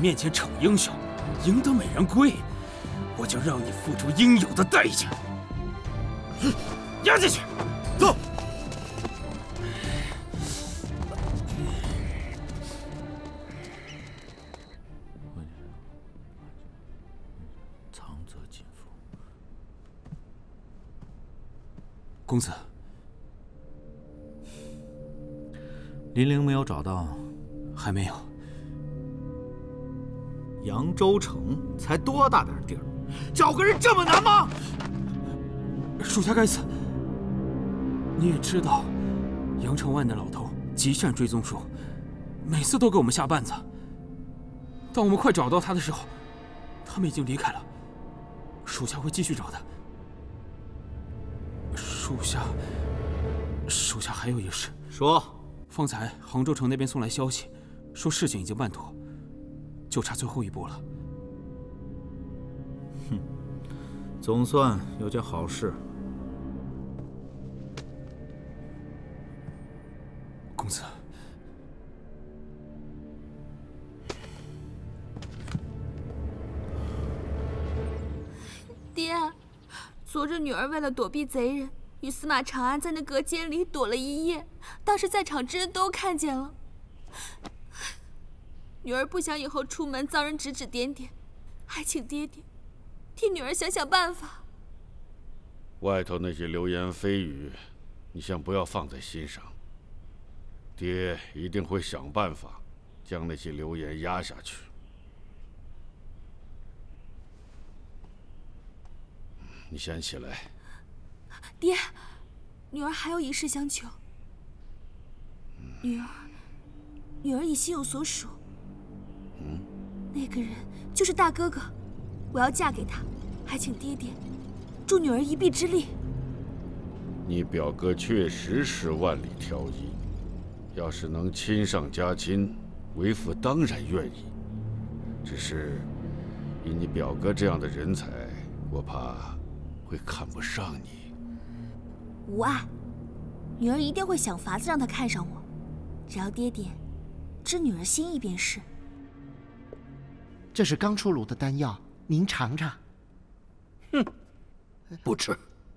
面前逞英雄，赢得美人归，我就让你付出应有的代价。押进去， 走。 藏则尽服。 公子， 林玲没有找到， 还没有。 扬州城才多大点地儿，找个人这么难吗？ 属下该死。你也知道，阳城外那老头极善追踪术，每次都给我们下绊子。当我们快找到他的时候，他们已经离开了。属下会继续找他。属下还有一事。 说。 方才杭州城那边送来消息，说事情已经办妥，就差最后一步了。 哼，总算有件好事。 公子， 爹，昨日女儿为了躲避贼人，与司马长安在那隔间里躲了一夜，当时在场之人都看见了。女儿不想以后出门遭人指指点点，还请爹爹替女儿想想办法。 外头那些流言蜚语，你先不要放在心上。爹一定会想办法将那些流言压下去。你先起来。 爹，女儿还有一事相求。女儿已心有所属。那个人就是大哥哥，我要嫁给他，还请爹爹助女儿一臂之力。 你表哥确实是万里挑一，要是能亲上加亲，为父当然愿意。只是以你表哥这样的人才，我怕会看不上你。 无碍，女儿一定会想法子让他看上我，只要爹爹知女儿心意便是。 这是刚出炉的丹药，您尝尝。 哼，不吃。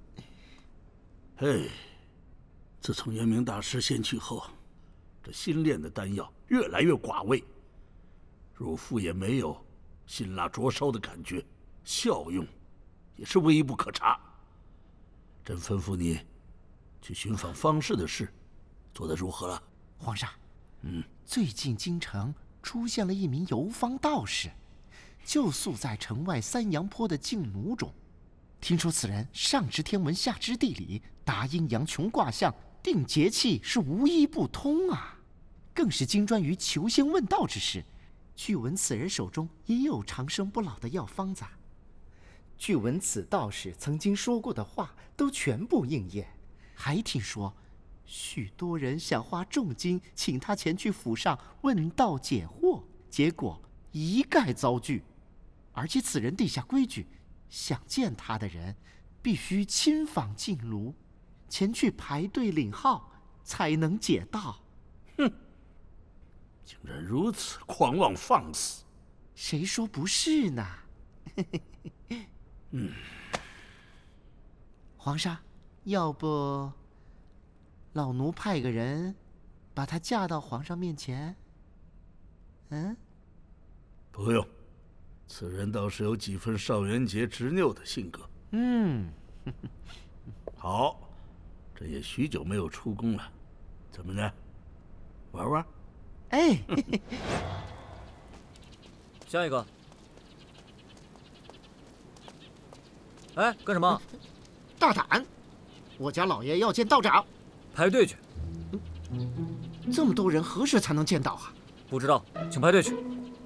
嘿，自从元明大师仙去后，这新炼的丹药越来越寡味，乳腹也没有辛辣灼烧的感觉，效用也是微不可察。朕吩咐你去寻访方士的事，做得如何了？ 皇上，最近京城出现了一名游方道士，就宿在城外三阳坡的镜弩中。听说此人上知天文，下知地理，答阴阳、穷卦象、定节气是无一不通啊，更是精专于求仙问道之事。据闻此人手中也有长生不老的药方子。据闻此道士曾经说过的话都全部应验，还听说许多人想花重金请他前去府上问道解惑，结果一概遭拒。而且此人定下规矩，想见他的人必须亲访镜庐，前去排队领号才能解道。 哼，竟然如此狂妄放肆！ 谁说不是呢？皇上，要不老奴派个人把她嫁到皇上面前？ 不用，此人倒是有几分邵元节执拗的性格。好，这也许久没有出宫了，怎么呢？玩玩？ 哎， 下一个。哎，干什么？ 大胆！我家老爷要见道长。 排队去。 这么多人，何时才能见到啊？ 不知道，请排队去。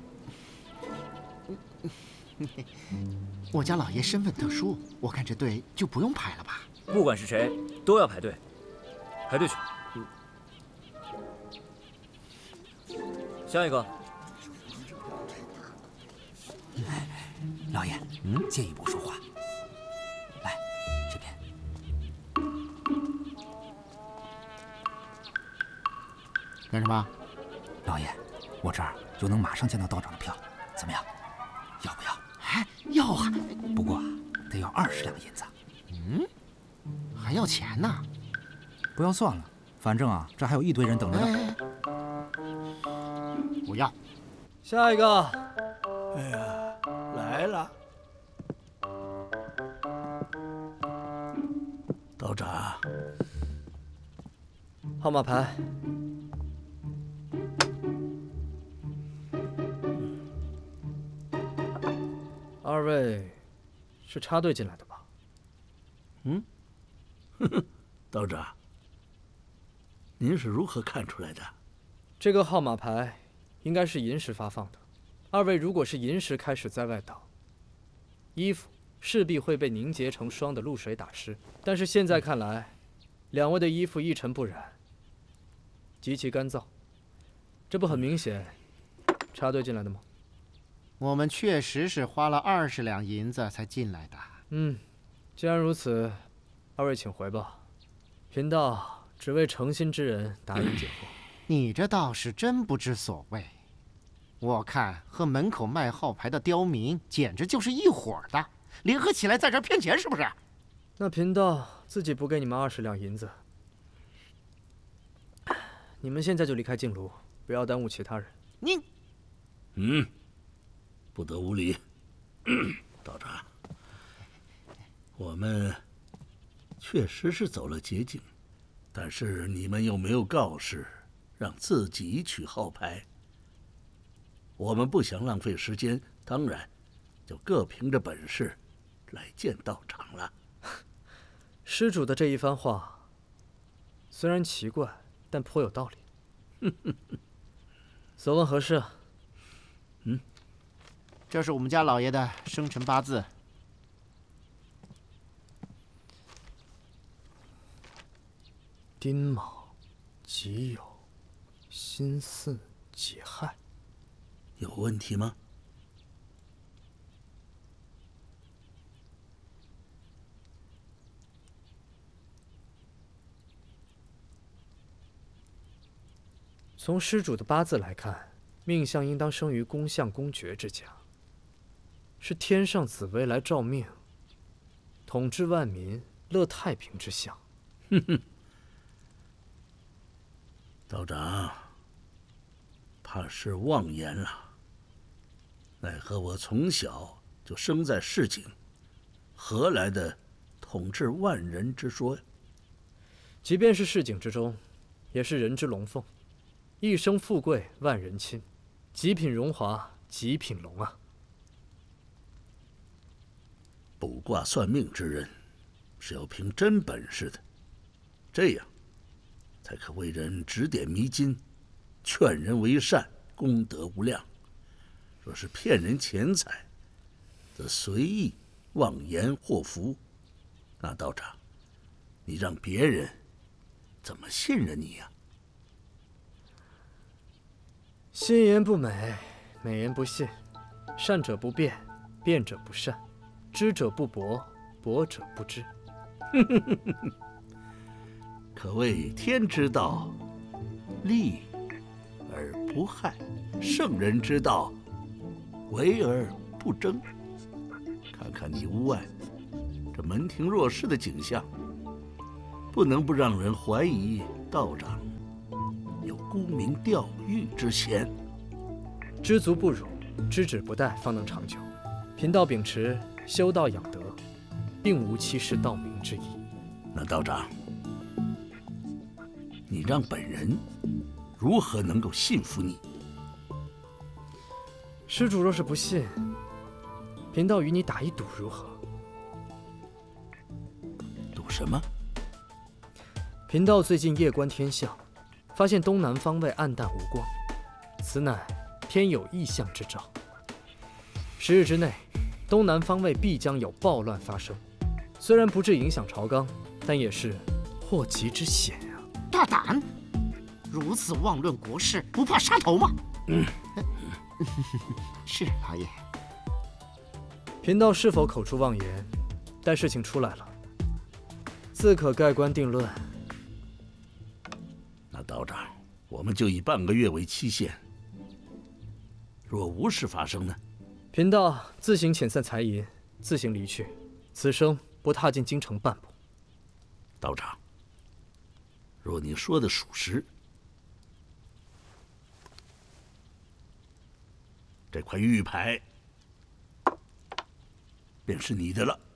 我家老爷身份特殊，我看这队就不用排了吧？ 不管是谁，都要排队。排队去。下一个。 老爷，借一步说话。来，这边。 干什么？ 老爷，我这儿就能马上见到道长的票， 要啊！ 不过得要20两银子。 还要钱呢？ 不要算了，反正啊，这还有一堆人等着呢。 不要。 下一个。 哎呀，来了。道长， 号码牌。二位是插队进来的吧？ 道长，您是如何看出来的？ 这个号码牌应该是寅时发放的。二位如果是寅时开始在外倒，衣服势必会被凝结成霜的露水打湿。但是现在看来，两位的衣服一尘不染，极其干燥，这不很明显插队进来的吗？ 我们确实是花了20两银子才进来的。 既然如此，二位请回吧。贫道只为诚心之人答应解惑。 你这倒是真不知所谓。我看和门口卖号牌的刁民简直就是一伙的，联合起来在这儿骗钱，是不是？ 那贫道自己补给你们20两银子。你们现在就离开静炉，不要耽误其他人。 你， 不得无礼。道长，我们确实是走了捷径，但是你们又没有告示让自己取号牌。我们不想浪费时间，当然就各凭着本事来见道长了。 施主的这一番话虽然奇怪，但颇有道理。所问何事啊？ 这是我们家老爷的生辰八字。 丁卯、己酉、辛巳、己亥。 有问题吗？ 从施主的八字来看，命相应当生于公相公爵之家，是天上紫薇来照命，统治万民、乐太平之相。 道长，怕是妄言了。奈何我从小就生在市井，何来的统治万人之说呀？ 即便是市井之中，也是人之龙凤，一生富贵万人亲，极品荣华极品龙啊！ 卜卦算命之人是要凭真本事的，这样才可为人指点迷津，劝人为善，功德无量。若是骗人钱财，则随意妄言祸福，那道长，你让别人怎么信任你呀？ 信言不美，美言不信；善者不辩，辩者不善；知者不博，博者不知。 可谓天之道，利而不害；圣人之道，为而不争。看看你屋外这门庭若市的景象，不能不让人怀疑道长有沽名钓誉之嫌。 知足不辱，知止不殆，方能长久。贫道秉持修道养德，并无欺世盗名之意。 那道长，你让本人如何能够信服你？ 施主若是不信，贫道与你打一赌如何？ 赌什么？ 贫道最近夜观天象，发现东南方位暗淡无光，此乃天有异象之兆。10日之内，东南方位必将有暴乱发生。虽然不致影响朝纲，但也是祸吉之险啊！ 大胆！如此妄论国事，不怕杀头吗？是老爷。 贫道是否口出妄言？待事情出来了，自可盖棺定论。 那道长，我们就以半个月为期限。若无事发生呢？ 贫道自行遣散财银，自行离去，此生不踏进京城半步。 道长，若你说的属实，这块玉牌便是你的了。